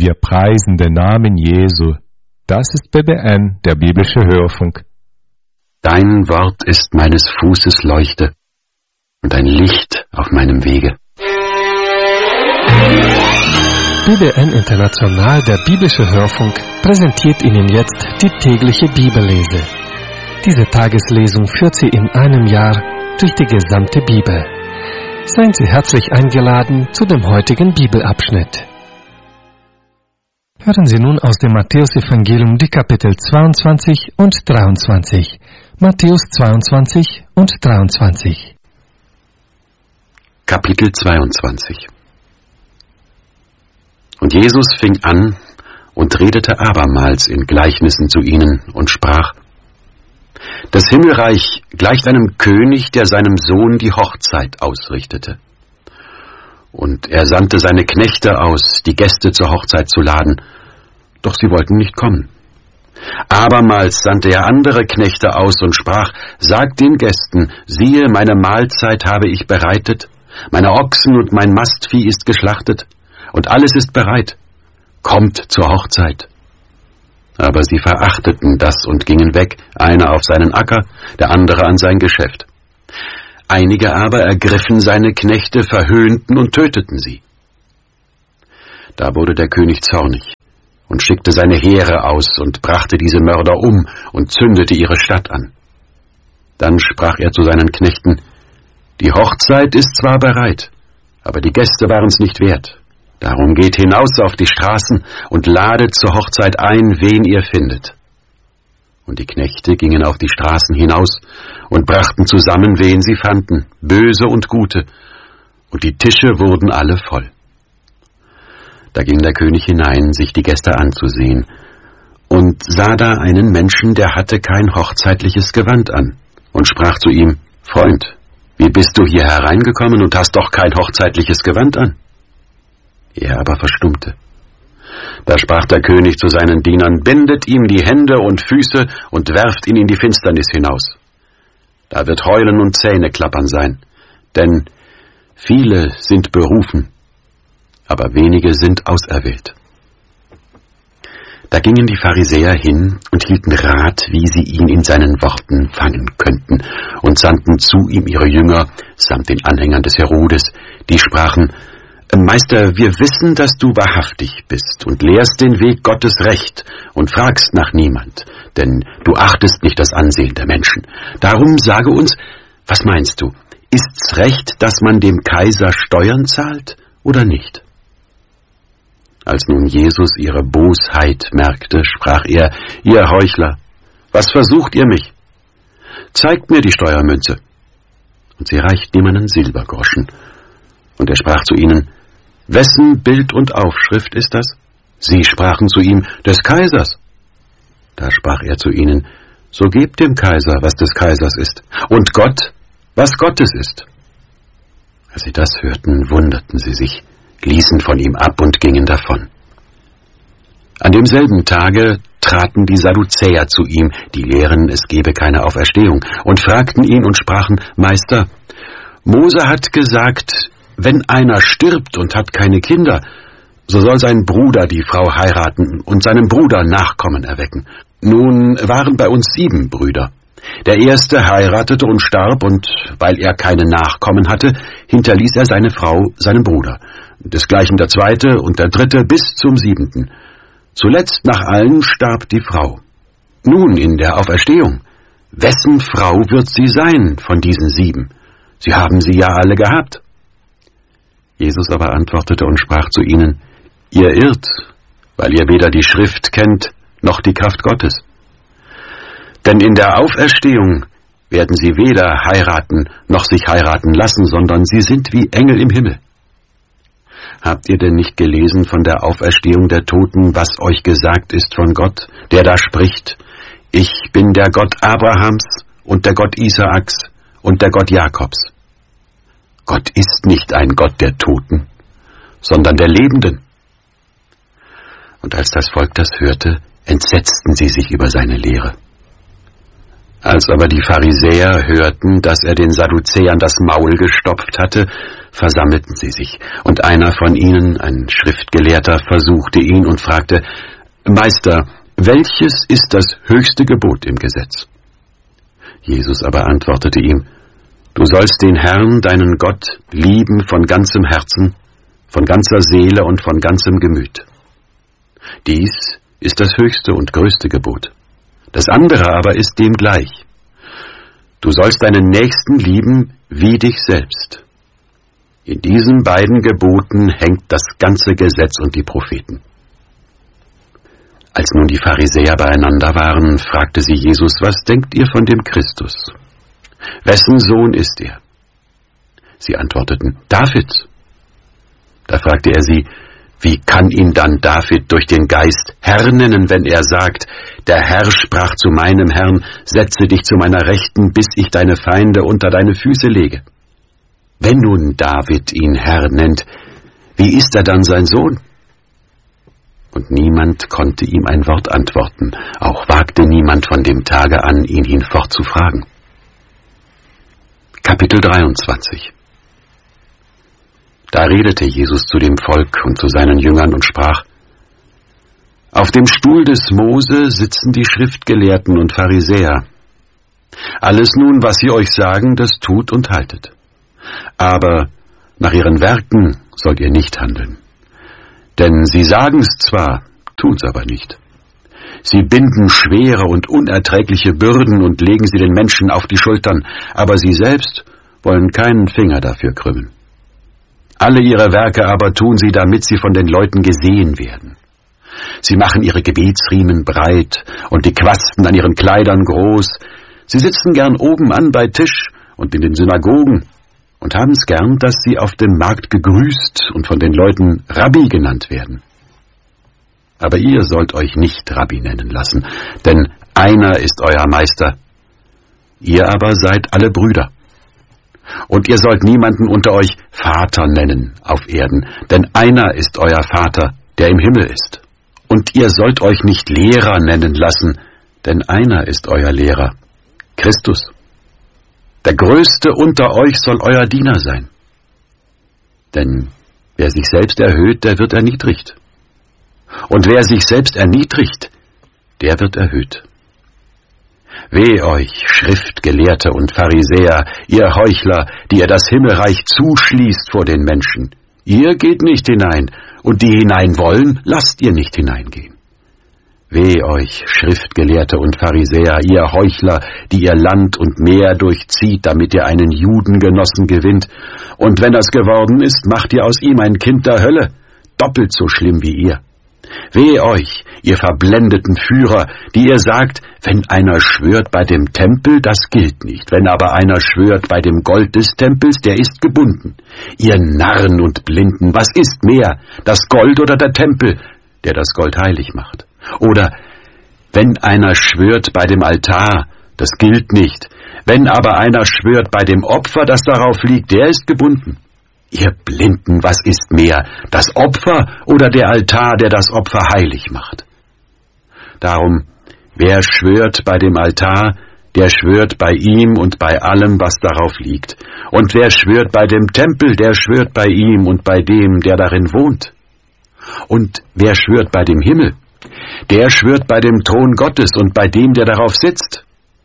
Wir preisen den Namen Jesu. Das ist BBN, der biblische Hörfunk. Dein Wort ist meines Fußes Leuchte und ein Licht auf meinem Wege. BBN International, der biblische Hörfunk, präsentiert Ihnen jetzt die tägliche Bibellese. Diese Tageslesung führt Sie in einem Jahr durch die gesamte Bibel. Seien Sie herzlich eingeladen zu dem heutigen Bibelabschnitt. Hören Sie nun aus dem Matthäus-Evangelium die Kapitel 22 und 23. Matthäus 22 und 23. Kapitel 22. Und Jesus fing an und redete abermals in Gleichnissen zu ihnen und sprach: Das Himmelreich gleicht einem König, der seinem Sohn die Hochzeit ausrichtete. Und er sandte seine Knechte aus, die Gäste zur Hochzeit zu laden, doch sie wollten nicht kommen. Abermals sandte er andere Knechte aus und sprach: Sagt den Gästen, siehe, meine Mahlzeit habe ich bereitet, meine Ochsen und mein Mastvieh ist geschlachtet, und alles ist bereit. Kommt zur Hochzeit. Aber sie verachteten das und gingen weg, einer auf seinen Acker, der andere an sein Geschäft. Einige aber ergriffen seine Knechte, verhöhnten und töteten sie. Da wurde der König zornig und schickte seine Heere aus und brachte diese Mörder um und zündete ihre Stadt an. Dann sprach er zu seinen Knechten: Die Hochzeit ist zwar bereit, aber die Gäste waren's nicht wert. Darum geht hinaus auf die Straßen und ladet zur Hochzeit ein, wen ihr findet. Und die Knechte gingen auf die Straßen hinaus und brachten zusammen, wen sie fanden, Böse und Gute, und die Tische wurden alle voll. Da ging der König hinein, sich die Gäste anzusehen, und sah da einen Menschen, der hatte kein hochzeitliches Gewand an, und sprach zu ihm: Freund, wie bist du hier hereingekommen und hast doch kein hochzeitliches Gewand an? Er aber verstummte. Da sprach der König zu seinen Dienern: Bindet ihm die Hände und Füße und werft ihn in die Finsternis hinaus. Da wird Heulen und Zähneklappern sein, denn viele sind berufen, aber wenige sind auserwählt. Da gingen die Pharisäer hin und hielten Rat, wie sie ihn in seinen Worten fangen könnten, und sandten zu ihm ihre Jünger samt den Anhängern des Herodes, die sprachen: Meister, wir wissen, dass du wahrhaftig bist und lehrst den Weg Gottes recht und fragst nach niemand, denn du achtest nicht das Ansehen der Menschen. Darum sage uns, was meinst du, ist's recht, dass man dem Kaiser Steuern zahlt oder nicht? Als nun Jesus ihre Bosheit merkte, sprach er: Ihr Heuchler, was versucht ihr mich? Zeigt mir die Steuermünze. Und sie reichten ihm einen Silbergroschen. Und er sprach zu ihnen: Wessen Bild und Aufschrift ist das? Sie sprachen zu ihm: Des Kaisers. Da sprach er zu ihnen: So gebt dem Kaiser, was des Kaisers ist, und Gott, was Gottes ist. Als sie das hörten, wunderten sie sich, ließen von ihm ab und gingen davon. An demselben Tage traten die Sadduzäer zu ihm, die lehren, es gebe keine Auferstehung, und fragten ihn und sprachen: Meister, Mose hat gesagt, wenn einer stirbt und hat keine Kinder, so soll sein Bruder die Frau heiraten und seinem Bruder Nachkommen erwecken. Nun waren bei uns 7 Brüder. Der erste heiratete und starb, und weil er keine Nachkommen hatte, hinterließ er seine Frau seinem Bruder. Desgleichen der zweite und der dritte bis zum 7. Zuletzt nach allen starb die Frau. Nun in der Auferstehung, wessen Frau wird sie sein von diesen 7? Sie haben sie ja alle gehabt. Jesus aber antwortete und sprach zu ihnen: Ihr irrt, weil ihr weder die Schrift kennt, noch die Kraft Gottes. Denn in der Auferstehung werden sie weder heiraten, noch sich heiraten lassen, sondern sie sind wie Engel im Himmel. Habt ihr denn nicht gelesen von der Auferstehung der Toten, was euch gesagt ist von Gott, der da spricht: Ich bin der Gott Abrahams und der Gott Isaaks und der Gott Jakobs. Gott ist nicht ein Gott der Toten, sondern der Lebenden. Und als das Volk das hörte, entsetzten sie sich über seine Lehre. Als aber die Pharisäer hörten, dass er den Sadduzäern das Maul gestopft hatte, versammelten sie sich, und einer von ihnen, ein Schriftgelehrter, versuchte ihn und fragte: Meister, welches ist das höchste Gebot im Gesetz? Jesus aber antwortete ihm: Du sollst den Herrn, deinen Gott, lieben von ganzem Herzen, von ganzer Seele und von ganzem Gemüt. Dies ist das höchste und größte Gebot. Das andere aber ist dem gleich. Du sollst deinen Nächsten lieben wie dich selbst. In diesen beiden Geboten hängt das ganze Gesetz und die Propheten. Als nun die Pharisäer beieinander waren, fragte sie Jesus: Was denkt ihr von dem Christus? Wessen Sohn ist er? Sie antworteten: Davids. Da fragte er sie: Wie kann ihn dann David durch den Geist Herr nennen, wenn er sagt: Der Herr sprach zu meinem Herrn: Setze dich zu meiner Rechten, bis ich deine Feinde unter deine Füße lege? Wenn nun David ihn Herr nennt, wie ist er dann sein Sohn? Und niemand konnte ihm ein Wort antworten, auch wagte niemand von dem Tage an, ihn hinfort zu fragen. Kapitel 23. Da redete Jesus zu dem Volk und zu seinen Jüngern und sprach: Auf dem Stuhl des Mose sitzen die Schriftgelehrten und Pharisäer. Alles nun, was sie euch sagen, das tut und haltet. Aber nach ihren Werken sollt ihr nicht handeln. Denn sie sagen's zwar, tun's aber nicht. Sie binden schwere und unerträgliche Bürden und legen sie den Menschen auf die Schultern, aber sie selbst wollen keinen Finger dafür krümmen. Alle ihre Werke aber tun sie, damit sie von den Leuten gesehen werden. Sie machen ihre Gebetsriemen breit und die Quasten an ihren Kleidern groß. Sie sitzen gern oben an bei Tisch und in den Synagogen und haben's gern, dass sie auf dem Markt gegrüßt und von den Leuten Rabbi genannt werden. Aber ihr sollt euch nicht Rabbi nennen lassen, denn einer ist euer Meister. Ihr aber seid alle Brüder. Und ihr sollt niemanden unter euch Vater nennen auf Erden, denn einer ist euer Vater, der im Himmel ist. Und ihr sollt euch nicht Lehrer nennen lassen, denn einer ist euer Lehrer, Christus. Der Größte unter euch soll euer Diener sein. Denn wer sich selbst erhöht, der wird erniedrigt. Und wer sich selbst erniedrigt, der wird erhöht. Weh euch, Schriftgelehrte und Pharisäer, ihr Heuchler, die ihr das Himmelreich zuschließt vor den Menschen. Ihr geht nicht hinein, und die hinein wollen, lasst ihr nicht hineingehen. Weh euch, Schriftgelehrte und Pharisäer, ihr Heuchler, die ihr Land und Meer durchzieht, damit ihr einen Judengenossen gewinnt, und wenn das geworden ist, macht ihr aus ihm ein Kind der Hölle, doppelt so schlimm wie ihr. Weh euch, ihr verblendeten Führer, die ihr sagt, wenn einer schwört bei dem Tempel, das gilt nicht, wenn aber einer schwört bei dem Gold des Tempels, der ist gebunden. Ihr Narren und Blinden, was ist mehr, das Gold oder der Tempel, der das Gold heilig macht? Oder, wenn einer schwört bei dem Altar, das gilt nicht, wenn aber einer schwört bei dem Opfer, das darauf liegt, der ist gebunden. Ihr Blinden, was ist mehr, das Opfer oder der Altar, der das Opfer heilig macht? Darum, wer schwört bei dem Altar, der schwört bei ihm und bei allem, was darauf liegt. Und wer schwört bei dem Tempel, der schwört bei ihm und bei dem, der darin wohnt. Und wer schwört bei dem Himmel, der schwört bei dem Thron Gottes und bei dem, der darauf sitzt.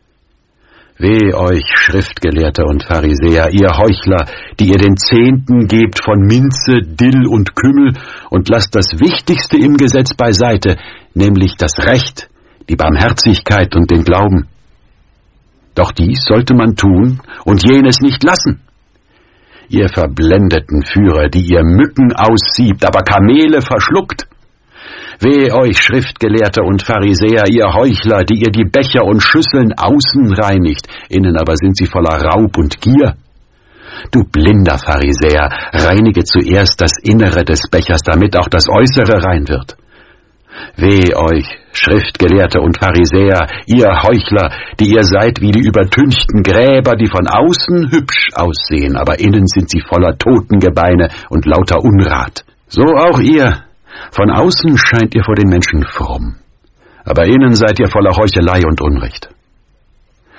Weh euch, Schriftgelehrte und Pharisäer, ihr Heuchler, die ihr den Zehnten gebt von Minze, Dill und Kümmel und lasst das Wichtigste im Gesetz beiseite, nämlich das Recht, die Barmherzigkeit und den Glauben. Doch dies sollte man tun und jenes nicht lassen. Ihr verblendeten Führer, die ihr Mücken aussiebt, aber Kamele verschluckt. Weh euch, Schriftgelehrte und Pharisäer, ihr Heuchler, die ihr die Becher und Schüsseln außen reinigt, innen aber sind sie voller Raub und Gier. Du blinder Pharisäer, reinige zuerst das Innere des Bechers, damit auch das Äußere rein wird. Weh euch, Schriftgelehrte und Pharisäer, ihr Heuchler, die ihr seid wie die übertünchten Gräber, die von außen hübsch aussehen, aber innen sind sie voller Totengebeine und lauter Unrat. So auch ihr. Von außen scheint ihr vor den Menschen fromm, aber innen seid ihr voller Heuchelei und Unrecht.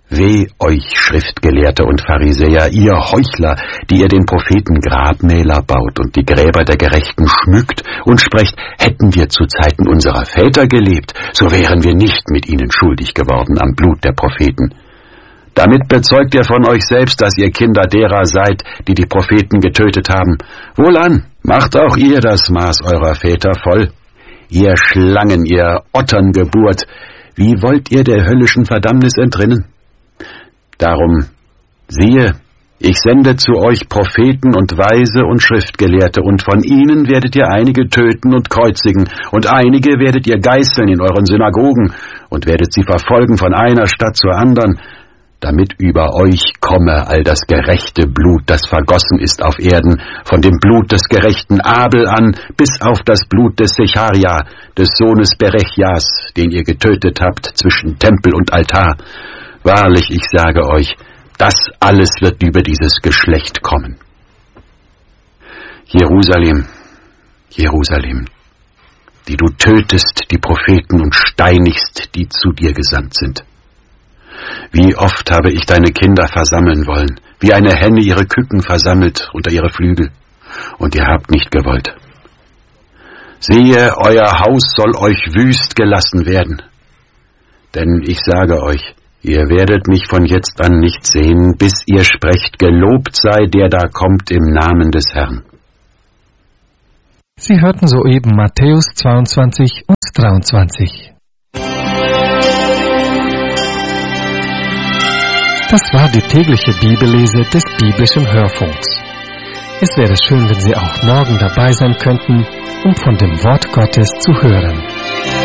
Weh euch, Schriftgelehrte und Pharisäer, ihr Heuchler, die ihr den Propheten Grabmäler baut und die Gräber der Gerechten schmückt und sprecht, hätten wir zu Zeiten unserer Väter gelebt, so wären wir nicht mit ihnen schuldig geworden am Blut der Propheten. Damit bezeugt ihr von euch selbst, dass ihr Kinder derer seid, die die Propheten getötet haben. Wohlan, macht auch ihr das Maß eurer Väter voll. Ihr Schlangen, ihr Otterngeburt, wie wollt ihr der höllischen Verdammnis entrinnen? Darum, siehe, ich sende zu euch Propheten und Weise und Schriftgelehrte, und von ihnen werdet ihr einige töten und kreuzigen, und einige werdet ihr geißeln in euren Synagogen, und werdet sie verfolgen von einer Stadt zur andern, damit über euch komme all das gerechte Blut, das vergossen ist auf Erden, von dem Blut des gerechten Abel an, bis auf das Blut des Secharia, des Sohnes Berechjas, den ihr getötet habt zwischen Tempel und Altar. Wahrlich, ich sage euch, das alles wird über dieses Geschlecht kommen. Jerusalem, Jerusalem, die du tötest die Propheten und steinigst, die zu dir gesandt sind. Wie oft habe ich deine Kinder versammeln wollen, wie eine Henne ihre Küken versammelt unter ihre Flügel, und ihr habt nicht gewollt. Siehe, euer Haus soll euch wüst gelassen werden. Denn ich sage euch, ihr werdet mich von jetzt an nicht sehen, bis ihr sprecht, gelobt sei der da kommt im Namen des Herrn. Sie hörten soeben Matthäus 22 und 23. Das war die tägliche Bibellese des biblischen Hörfunks. Es wäre schön, wenn Sie auch morgen dabei sein könnten, um von dem Wort Gottes zu hören.